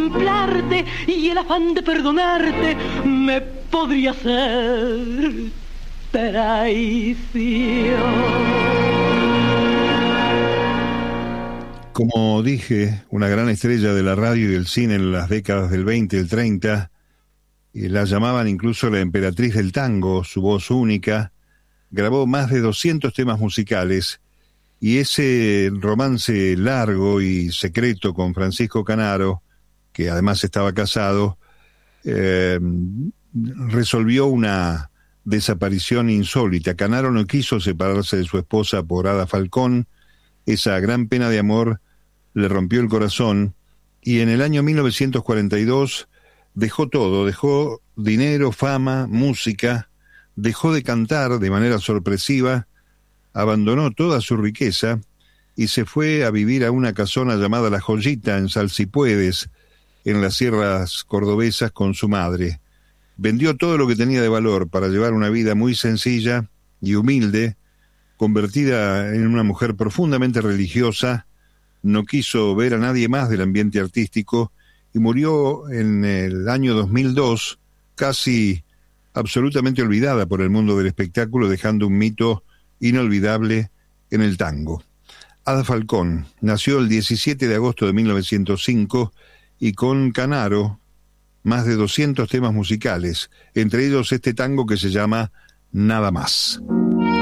contemplarte y el afán de perdonarte me podría ser traición. Como dije, una gran estrella de la radio y del cine en las décadas del 20 y el 30, y la llamaban incluso la emperatriz del tango, su voz única, grabó más de 200 temas musicales, y ese romance largo y secreto con Francisco Canaro, que además estaba casado, resolvió una desaparición insólita. Canaro no quiso separarse de su esposa por Ada Falcón. Esa gran pena de amor le rompió el corazón, y en el año 1942 dejó todo, dejó dinero, fama, música, dejó de cantar de manera sorpresiva, abandonó toda su riqueza y se fue a vivir a una casona llamada La Joyita en Salsipuedes, en las sierras cordobesas, con su madre. Vendió todo lo que tenía de valor para llevar una vida muy sencilla y humilde, convertida en una mujer profundamente religiosa. No quiso ver a nadie más del ambiente artístico y murió en el año 2002, casi absolutamente olvidada por el mundo del espectáculo, dejando un mito inolvidable en el tango. Ada Falcón nació el 17 de agosto de 1905 y con Canaro más de 200 temas musicales, entre ellos este tango que se llama Nada Más.